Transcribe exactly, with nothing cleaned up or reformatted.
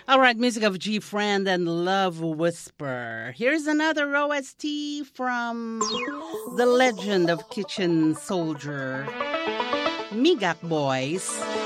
All right, music of G Friend and Love Whisper. Here's another O S T from The Legend of Kitchen Soldier, Migak Boys.